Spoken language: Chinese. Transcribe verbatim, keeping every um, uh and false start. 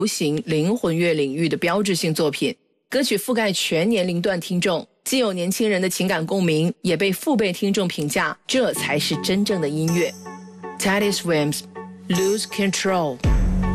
流行灵魂乐领域的标志性作品。歌曲覆盖全年龄段听众，既有年轻人的情感共鸣，也被父辈听众评价这才是真正的音乐。Teddy Swims Lose Control。